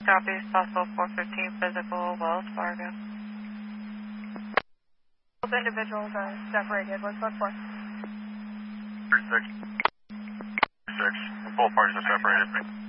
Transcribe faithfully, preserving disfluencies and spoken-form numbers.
Copy, possible four fifteen physical, Wells Fargo. Both individuals are separated. What's what for? three six. three six. Both parties are separated.